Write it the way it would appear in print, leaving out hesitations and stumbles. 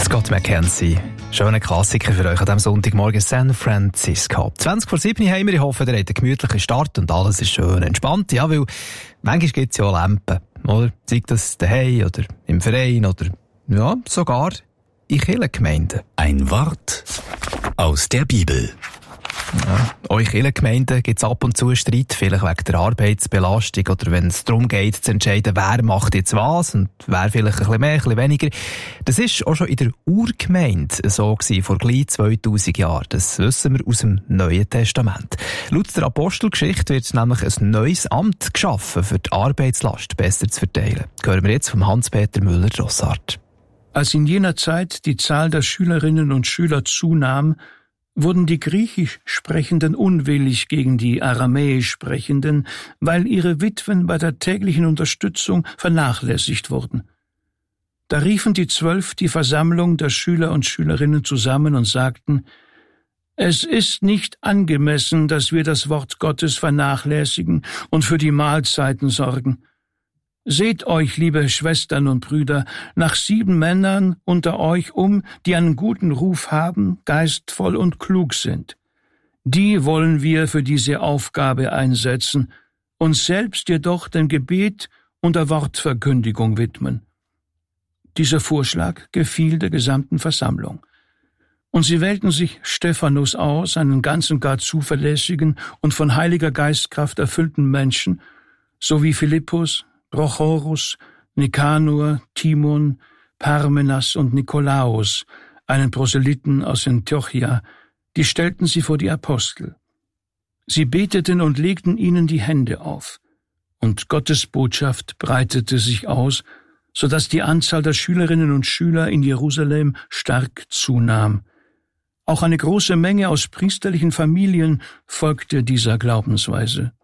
Scott McKenzie. Schöner Klassiker für euch an diesem Sonntagmorgen, San Francisco. 20:07 haben wir. Ich hoffe, ihr habt einen gemütlichen Start und alles ist schön entspannt. Ja, weil manchmal gibt es ja auch Lampen, oder? Sei das daheim oder im Verein oder ja, sogar in Kirchengemeinden. Ein Wort aus der Bibel. Ja, euch Kirchengemeinden gibt es ab und zu Streit, vielleicht wegen der Arbeitsbelastung oder wenn es darum geht, zu entscheiden, wer macht jetzt was und wer vielleicht ein bisschen mehr, ein bisschen weniger. Das ist auch schon in der Urgemeinde so gewesen, vor gleich 2000 Jahren. Das wissen wir aus dem Neuen Testament. Laut der Apostelgeschichte wird nämlich ein neues Amt geschaffen, für die Arbeitslast besser zu verteilen. Hören wir jetzt von Hans-Peter Müller-Drossard. Als in jener Zeit die Zahl der Schülerinnen und Schüler zunahm, wurden die Griechisch Sprechenden unwillig gegen die Aramäisch Sprechenden, weil ihre Witwen bei der täglichen Unterstützung vernachlässigt wurden. Da riefen die 12 die Versammlung der Schüler und Schülerinnen zusammen und sagten: Es ist nicht angemessen, dass wir das Wort Gottes vernachlässigen und für die Mahlzeiten sorgen. Seht euch, liebe Schwestern und Brüder, nach 7 Männern unter euch um, die einen guten Ruf haben, geistvoll und klug sind. Die wollen wir für diese Aufgabe einsetzen, uns selbst jedoch dem Gebet und der Wortverkündigung widmen. Dieser Vorschlag gefiel der gesamten Versammlung. Und sie wählten sich Stephanus aus, einen ganz und gar zuverlässigen und von Heiliger Geistkraft erfüllten Menschen, sowie Philippus, Prochorus, Nikanor, Timon, Parmenas und Nikolaus, einen Proselyten aus Antiochia, die stellten sie vor die Apostel. Sie beteten und legten ihnen die Hände auf, und Gottes Botschaft breitete sich aus, so dass die Anzahl der Schülerinnen und Schüler in Jerusalem stark zunahm. Auch eine große Menge aus priesterlichen Familien folgte dieser Glaubensweise.